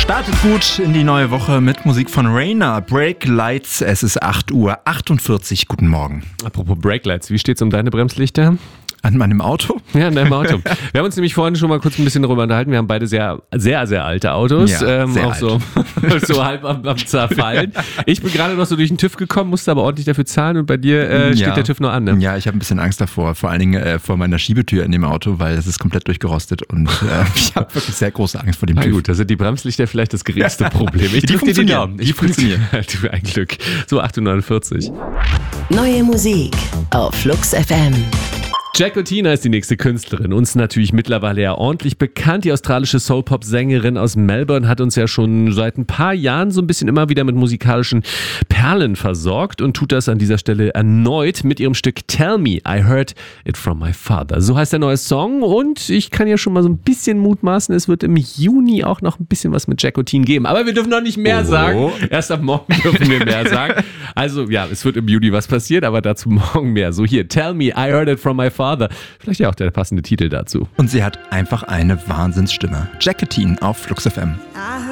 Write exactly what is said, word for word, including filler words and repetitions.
Startet gut in die neue Woche mit Musik von Rainer. Break Lights, es ist acht Uhr achtundvierzig. Guten Morgen. Apropos Break Lights, wie steht's um deine Bremslichter? An meinem Auto? Ja, an deinem Auto. Wir haben uns nämlich vorhin schon mal kurz ein bisschen darüber unterhalten. Wir haben beide sehr, sehr, sehr alte Autos. Ja, ähm, sehr auch alt. so, so halb am, am Zerfallen. Ich bin gerade noch so durch den TÜV gekommen, musste aber ordentlich dafür zahlen und bei dir äh, steht Ja. der TÜV noch an, ne? Ja, ich habe ein bisschen Angst davor. Vor allen Dingen äh, vor meiner Schiebetür in dem Auto, weil es ist komplett durchgerostet und äh, ich habe wirklich sehr große Angst vor dem Na TÜV. gut, da sind die Bremslichter vielleicht das geringste Problem. Ich Die drück dir die funktionieren. Daumen. Die Ich funktionieren. Du, ein Glück. So, acht Uhr neunundvierzig. Neue Musik auf Flux F M. Jacko Tina ist die nächste Künstlerin, uns natürlich mittlerweile ja ordentlich bekannt. Die australische Soul-Pop-Sängerin aus Melbourne hat uns ja schon seit ein paar Jahren so ein bisschen immer wieder mit musikalischen Perlen versorgt und tut das an dieser Stelle erneut mit ihrem Stück Tell Me, I Heard It From My Father. So heißt der neue Song und ich kann ja schon mal so ein bisschen mutmaßen, es wird im Juni auch noch ein bisschen was mit Jacko Tina geben. Aber wir dürfen noch nicht mehr Oh. sagen. Erst ab morgen dürfen wir mehr sagen. Also ja, es wird im Juni was passieren, aber dazu morgen mehr. So hier, Tell Me, I Heard It From My Father. Vielleicht ja auch der passende Titel dazu. Und sie hat einfach eine Wahnsinnsstimme. Jacqueline auf Flux F M.